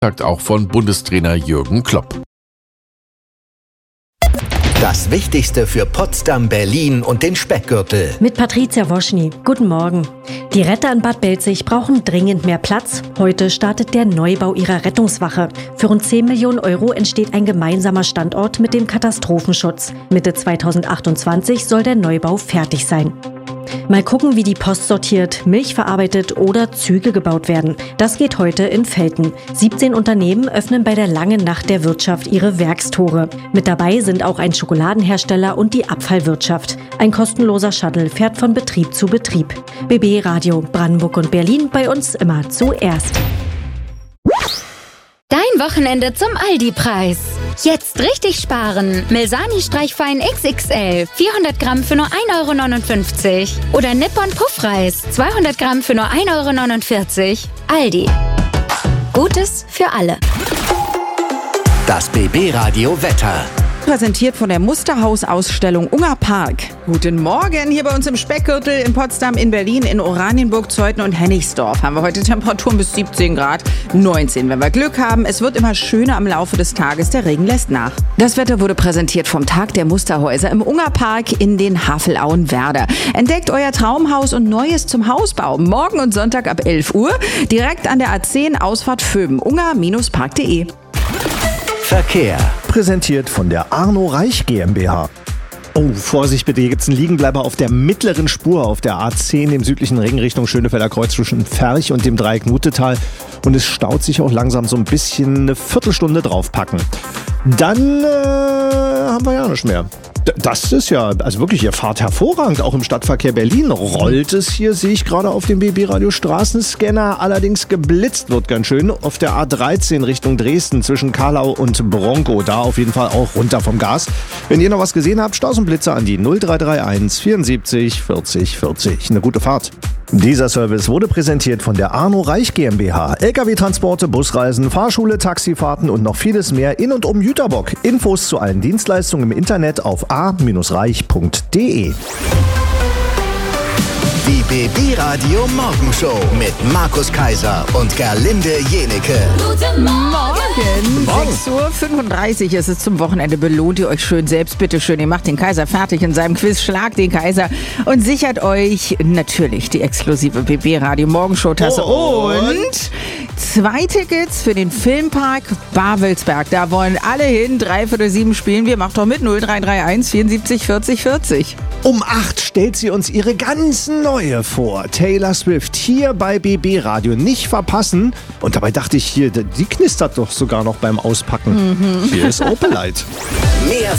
sagt auch von Bundestrainer Jürgen Klopp. Das Wichtigste für Potsdam, Berlin und den Speckgürtel. Mit Patricia Woschny. Guten Morgen. Die Retter in Bad Belzig brauchen dringend mehr Platz. Heute startet der Neubau ihrer Rettungswache. Für rund 10 Millionen Euro entsteht ein gemeinsamer Standort mit dem Katastrophenschutz. Mitte 2028 soll der Neubau fertig sein. Mal gucken, wie die Post sortiert, Milch verarbeitet oder Züge gebaut werden. Das geht heute in Velten. 17 Unternehmen öffnen bei der langen Nacht der Wirtschaft ihre Werkstore. Mit dabei sind auch ein Schokoladenhersteller und die Abfallwirtschaft. Ein kostenloser Shuttle fährt von Betrieb zu Betrieb. BB Radio Brandenburg und Berlin, bei uns immer zuerst. Dein Wochenende zum Aldi-Preis. Jetzt richtig sparen. Milsani Streichfein XXL 400 Gramm für nur 1,59 €. Oder Nippon Puffreis 200 Gramm für nur 1,49 €. Aldi. Gutes für alle. Das BB-Radio Wetter. Präsentiert von der Musterhaus-Ausstellung Unger Park. Guten Morgen, hier bei uns im Speckgürtel in Potsdam, in Berlin, in Oranienburg, Zeuthen und Hennigsdorf haben wir heute Temperaturen bis 17 Grad, 19, wenn wir Glück haben. Es wird immer schöner im Laufe des Tages, der Regen lässt nach. Das Wetter wurde präsentiert vom Tag der Musterhäuser im Unger Park in den Havelauen-Werder. Entdeckt euer Traumhaus und Neues zum Hausbau. Morgen und Sonntag ab 11 Uhr, direkt an der A10 Ausfahrt Vöben, unger-park.de. Verkehr. Präsentiert von der Arno Reich GmbH. Oh, Vorsicht bitte, hier gibt es einen Liegenbleiber auf der mittleren Spur auf der A10 im südlichen Ring Richtung Schönefelder Kreuz zwischen Ferch und dem Dreieck Nutetal. Und es staut sich auch langsam so ein bisschen, eine Viertelstunde draufpacken. Dann haben wir ja nichts mehr. Das ist ja, also wirklich, ihr fahrt hervorragend, auch im Stadtverkehr Berlin. Rollt es hier, sehe ich gerade auf dem BB-Radio Straßenscanner, allerdings geblitzt wird ganz schön. Auf der A13 Richtung Dresden zwischen Karlau und Bronkow, da auf jeden Fall auch runter vom Gas. Wenn ihr noch was gesehen habt, Staus und Blitzer an die 0331 74 40 40. Eine gute Fahrt. Dieser Service wurde präsentiert von der Arno Reich GmbH. Lkw-Transporte, Busreisen, Fahrschule, Taxifahrten und noch vieles mehr in und um Jüterbock. Infos zu allen Dienstleistungen im Internet auf a-reich.de. Die BB-Radio Morgenshow mit Markus Kaiser und Gerlinde Jenecke. Guten Morgen. 6:35 Uhr ist es zum Wochenende. Belohnt ihr euch schön selbst, bitte schön. Ihr macht den Kaiser fertig in seinem Quiz. Schlagt den Kaiser und sichert euch natürlich die exklusive BB-Radio Morgenshow-Tasse. Und 2 Tickets für den Filmpark Babelsberg. Da wollen alle hin. 6:45 spielen wir. Macht doch mit. 0331 74 40 40. Um 8 stellt sie uns ihre ganz neue vor. Taylor Swift hier bei BB Radio. Nicht verpassen. Und dabei dachte ich hier, die knistert doch sogar noch beim Auspacken. Hier ist Opelite. Mehr